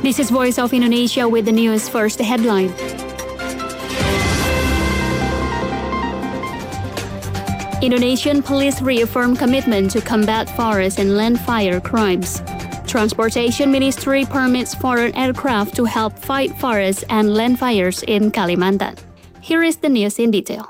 This is Voice of Indonesia with the news. First, the headline. Indonesian police reaffirm commitment to combat forest and land fire crimes. Transportation Ministry permits foreign aircraft to help fight forest and land fires in Kalimantan. Here is the news in detail.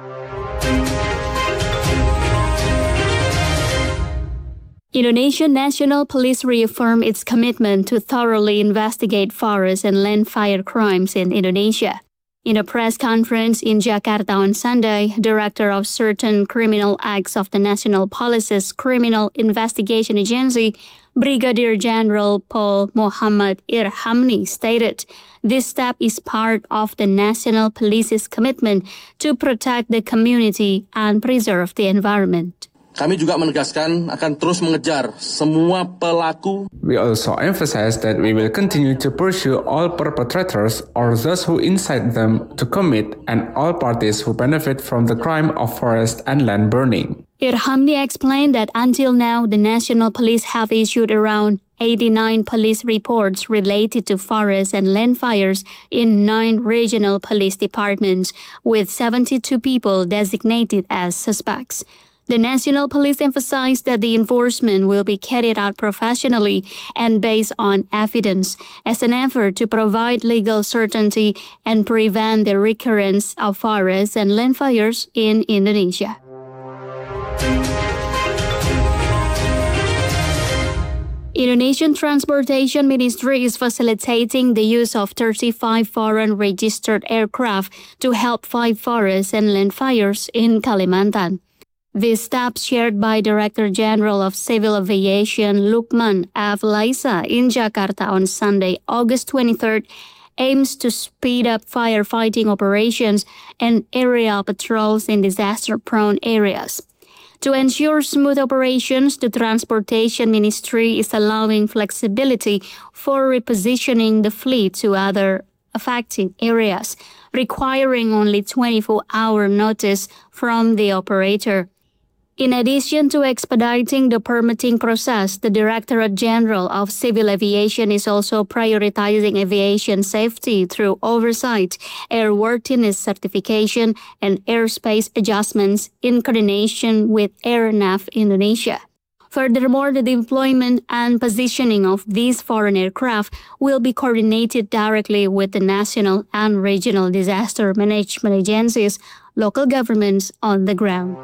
Indonesian National Police reaffirmed its commitment to thoroughly investigate forest and land fire crimes in Indonesia. In a press conference in Jakarta on Sunday, Director of Certain Criminal Acts of the National Police's Criminal Investigation Agency, Brigadier General Paul Muhammad Irhamni stated, this step is part of the National Police's commitment to protect the community and preserve the environment. Kami juga menegaskan akan terus mengejar semua pelaku. We also emphasize that we will continue to pursue all perpetrators or those who incite them to commit and all parties who benefit from the crime of forest and land burning. Irhamni explained that until now, the National Police have issued around 89 police reports related to forest and land fires in 9 regional police departments, with 72 people designated as suspects. The National Police emphasized that the enforcement will be carried out professionally and based on evidence as an effort to provide legal certainty and prevent the recurrence of forest and land fires in Indonesia. Indonesian Transportation Ministry is facilitating the use of 35 foreign registered aircraft to help fight forest and land fires in Kalimantan. This step shared by Director General of Civil Aviation Lukman F. Laisa in Jakarta on Sunday, August 23rd, aims to speed up firefighting operations and aerial patrols in disaster-prone areas. To ensure smooth operations, the Transportation Ministry is allowing flexibility for repositioning the fleet to other affected areas, requiring only 24-hour notice from the operator. In addition to expediting the permitting process, the Directorate General of Civil Aviation is also prioritizing aviation safety through oversight, airworthiness certification, and airspace adjustments in coordination with Airnav Indonesia. Furthermore, the deployment and positioning of these foreign aircraft will be coordinated directly with the national and regional disaster management agencies, local governments on the ground.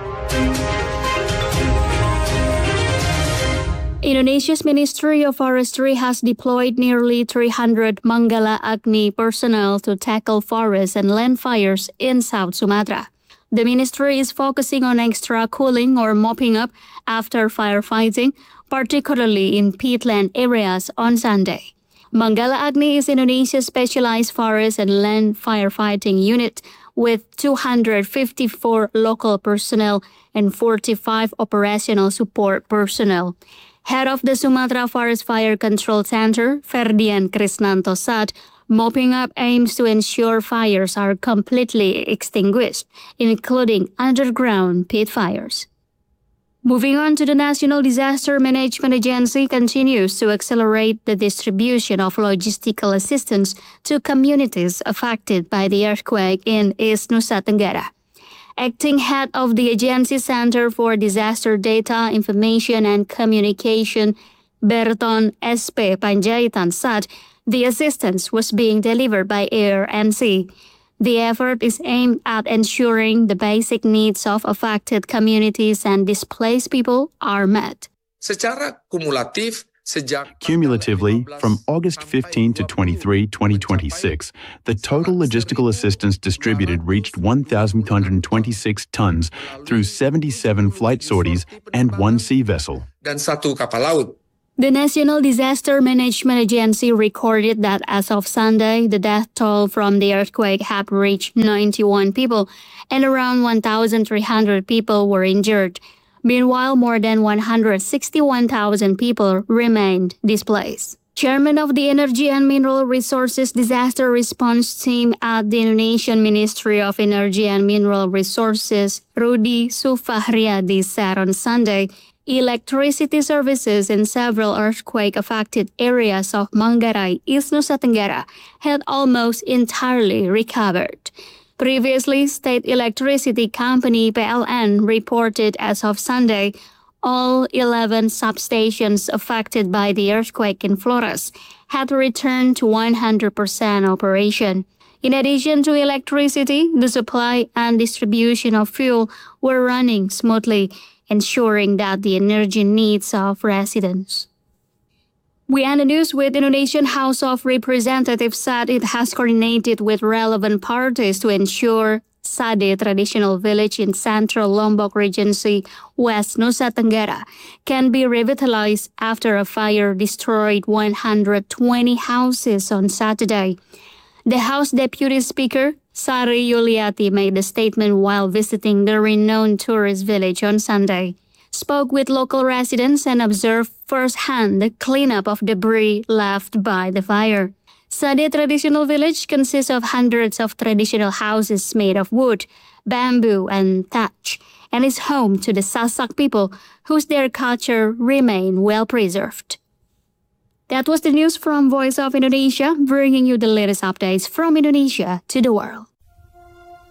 Indonesia's Ministry of Forestry has deployed nearly 300 Manggala Agni personnel to tackle forest and land fires in South Sumatra. The ministry is focusing on extra cooling or mopping up after firefighting, particularly in peatland areas on Sunday. Manggala Agni is Indonesia's specialized forest and land firefighting unit with 254 local personnel and 45 operational support personnel. Head of the Sumatra Forest Fire Control Center, Ferdian Krisnanto said, mopping up aims to ensure fires are completely extinguished, including underground pit fires. Moving on to the National Disaster Management Agency continues to accelerate the distribution of logistical assistance to communities affected by the earthquake in East Nusa Tenggara. Acting head of the Agency Center for Disaster Data, Information and Communication, Berton S.P. Panjaitan said the assistance was being delivered by air and sea. The effort is aimed at ensuring the basic needs of affected communities and displaced people are met. Cumulatively, from August 15 to 23, 2026, the total logistical assistance distributed reached 1,226 tons through 77 flight sorties and 1 sea vessel. The National Disaster Management Agency recorded that as of Sunday, the death toll from the earthquake had reached 91 people and around 1,300 people were injured. Meanwhile, more than 161,000 people remained displaced. Chairman of the Energy and Mineral Resources Disaster Response Team at the Indonesian Ministry of Energy and Mineral Resources, Rudi Sufahriadi, said on Sunday Electricity services in several earthquake-affected areas of Manggarai, East Nusa Tenggara, had almost entirely recovered. Previously, State Electricity Company PLN reported as of Sunday all 11 substations affected by the earthquake in Flores had returned to 100% operation. In addition to electricity, the supply and distribution of fuel were running smoothly, ensuring that the energy needs of residents. We end the news with Indonesian House of Representatives said it has coordinated with relevant parties to ensure Sade Traditional Village in Central Lombok Regency, West Nusa Tenggara, can be revitalized after a fire destroyed 120 houses on Saturday. The House Deputy Speaker, Sari Yuliati, made the statement while visiting the renowned tourist village on Sunday, spoke with local residents and observed firsthand the cleanup of debris left by the fire. Sade Traditional Village consists of hundreds of traditional houses made of wood, bamboo, and thatch, and is home to the Sasak people, whose their culture remain well preserved. That was the news from Voice of Indonesia, bringing you the latest updates from Indonesia to the world.